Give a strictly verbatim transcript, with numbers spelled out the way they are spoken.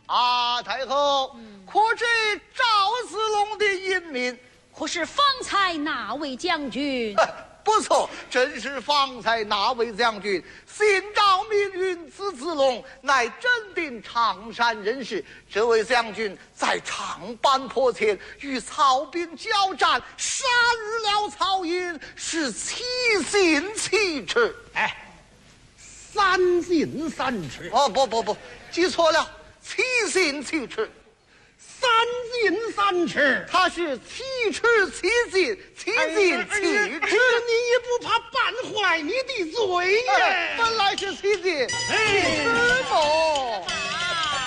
啊，太后，嗯、可知赵子龙的英名？ 可是方才那位将军？ 不错，正是方才那位将军。姓赵名云，字子龙，乃真定常山人士。这位将军在长坂坡前与曹兵交战，杀入了曹营，是七进七尺。 哎，三进三尺。 哦，不不不，记错了，七进七尺。 三进三尺， 他是七尺七进，七进七尺。 你也不怕绊坏你的嘴呀？ 本来是七进七尺不。